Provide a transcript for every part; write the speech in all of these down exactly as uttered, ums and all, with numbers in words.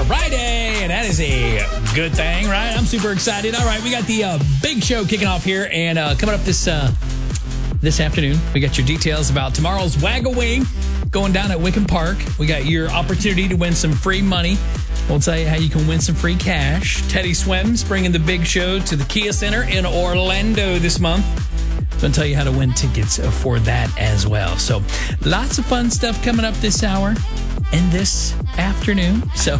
Friday, and that is a good thing, right? I'm super excited. All right, we got the uh, big show kicking off here, and uh, coming up this uh, this afternoon, we got your details about tomorrow's Wag-A-Wing going down at Wickham Park. We got your opportunity to win some free money. We'll tell you how you can win some free cash. Teddy Swims bringing the big show to the Kia Center in Orlando this month. Going to tell you how to win tickets for that as well. So lots of fun stuff coming up this hour and this afternoon. So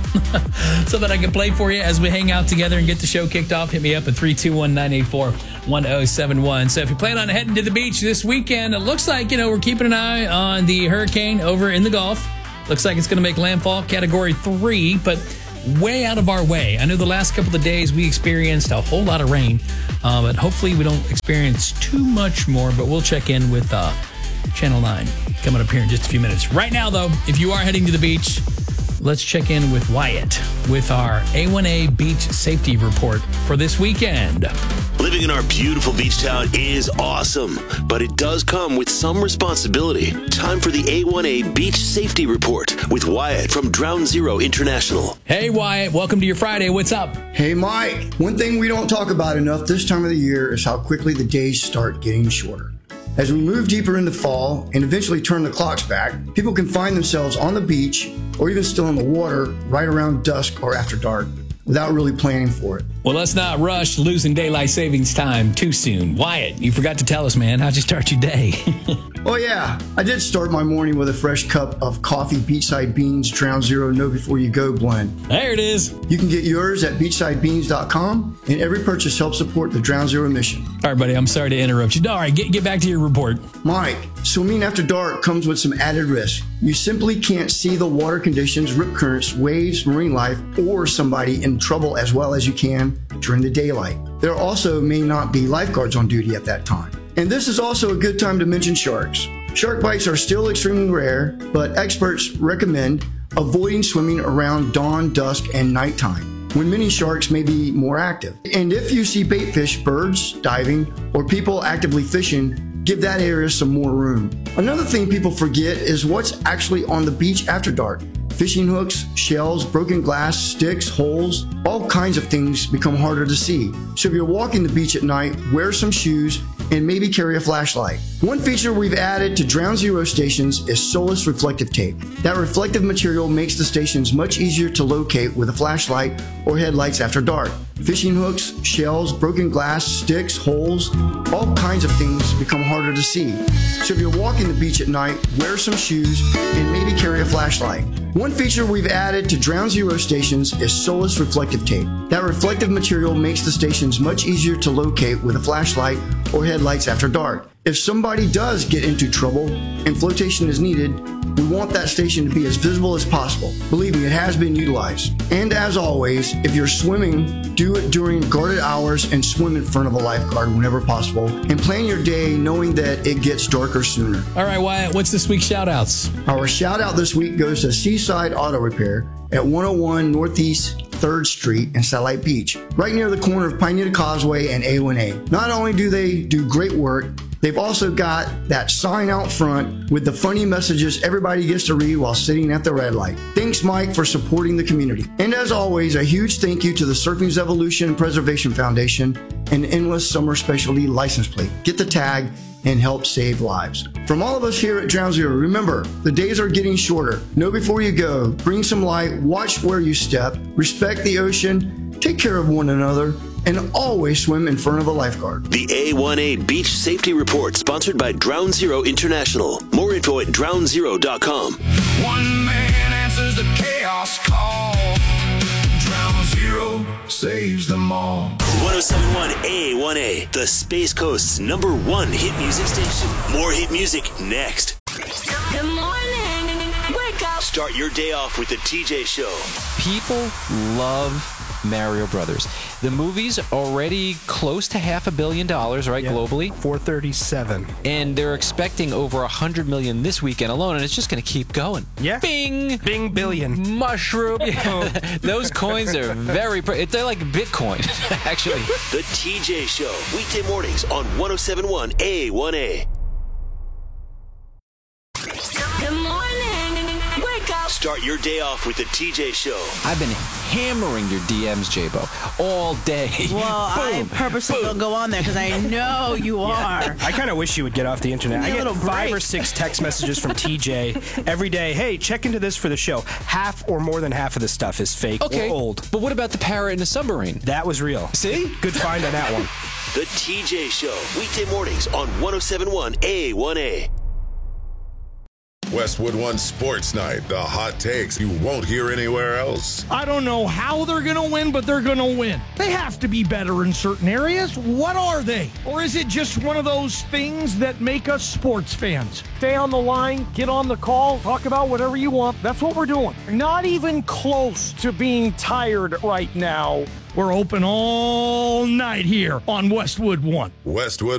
so that I can play for you as we hang out together and get the show kicked off. Hit me up at three two one, nine eight four, one oh seven one. So if you plan on heading to the beach this weekend, it looks like, you know, we're keeping an eye on the hurricane over in the Gulf. Looks like it's going to make landfall category three, but way out of our way. I know the last couple of days we experienced a whole lot of rain, uh, but hopefully we don't experience too much more, but we'll check in with uh, Channel nine coming up here in just a few minutes. Right now, though, if you are heading to the beach, let's check in with Wyatt with our A one A Beach Safety Report for this weekend. Living in our beautiful beach town is awesome, but it does come with some responsibility. Time for the A one A Beach Safety Report with Wyatt from Ground Zero International. Hey, Wyatt. Welcome to your Friday. What's up? Hey, Mike. One thing we don't talk about enough this time of the year is how quickly the days start getting shorter. As we move deeper into fall and eventually turn the clocks back, people can find themselves on the beach or even still in the water right around dusk or after dark without really planning for it. Well, let's not rush losing daylight savings time too soon. Wyatt, you forgot to tell us, man. How'd you start your day? Oh, yeah. I did start my morning with a fresh cup of coffee Beachside Beans Ground Zero Know Before You Go blend. There it is. You can get yours at beachside beans dot com, and every purchase helps support the Ground Zero mission. All right, buddy, I'm sorry to interrupt you. All right, get, get back to your report. Mike, swimming after dark comes with some added risk. You simply can't see the water conditions, rip currents, waves, marine life, or somebody in trouble as well as you can during the daylight. There also may not be lifeguards on duty at that time. And this is also a good time to mention sharks. Shark bites are still extremely rare, but experts recommend avoiding swimming around dawn, dusk, and nighttime, when many sharks may be more active. And if you see bait fish, birds diving, or people actively fishing, give that area some more room. Another thing people forget is what's actually on the beach after dark. Fishing hooks, shells, broken glass, sticks, holes, all kinds of things become harder to see. So if you're walking the beach at night, wear some shoes and maybe carry a flashlight. One feature we've added to Ground Zero stations is Solus reflective tape. That reflective material makes the stations much easier to locate with a flashlight or headlights after dark. Fishing hooks, shells, broken glass, sticks, holes, all kinds of things become harder to see. So if you're walking the beach at night, wear some shoes and maybe carry a flashlight. One feature we've added to Ground Zero stations is Solus reflective tape. That reflective material makes the stations much easier to locate with a flashlight or headlights after dark. If somebody does get into trouble and flotation is needed, we want that station to be as visible as possible. Believe me, it has been utilized. And as always, if you're swimming, do it during guarded hours and swim in front of a lifeguard whenever possible. And plan your day knowing that it gets darker sooner. All right, Wyatt, what's this week's shout outs? Our shout out this week goes to Seaside Auto Repair at one oh one Northeast third Street in Satellite Beach, right near the corner of Pineda Causeway and A one A. Not only do they do great work, they've also got that sign out front with the funny messages everybody gets to read while sitting at the red light. Thanks, Mike, for supporting the community. And as always, a huge thank you to the Surfing's Evolution and Preservation Foundation and Endless Summer Specialty License Plate. Get the tag and help save lives. From all of us here at Ground Zero, remember, the days are getting shorter. Know before you go, bring some light, watch where you step, respect the ocean, take care of one another, and always swim in front of a lifeguard. The A one A Beach Safety Report, sponsored by Ground Zero International. More info at ground zero dot com. One man answers the chaos call. Ground Zero saves them all. one oh seven point one A one A, the Space Coast's number one hit music station. More hit music next. Good morning. Wake up. Start your day off with the T J Show. People love Mario Brothers. The movie's already close to half a billion dollars, right, yeah, globally? four thirty-seven. And they're expecting over one hundred million this weekend alone, and it's just going to keep going. Yeah. Bing! Bing billion. Mushroom. Yeah. Those coins are very... Pre- they're like Bitcoin, actually. The T J Show, weekday mornings on one oh seven point one A one A. Good morning. Wake up. Start your day off with the T J Show. I've been hammering your D Ms, J-Bo, all day. Well, I purposely don't go on there because I know you are. I kind of wish you would get off the internet. Give me I a get little five break. or six text messages from T J every day. Hey, check into this for the show. Half or more than half of the stuff is fake Okay, or old. but what about the parrot in the submarine? That was real. See? Good find on that one. The T J Show, weekday mornings on one oh seven point one A one A. Westwood One Sports Night, the hot takes you won't hear anywhere else. I don't know how they're going to win, but they're going to win. They have to be better in certain areas. What are they? Or is it just one of those things that make us sports fans? Stay on the line, get on the call, talk about whatever you want. That's what we're doing. Not even close to being tired right now. We're open all night here on Westwood One. Westwood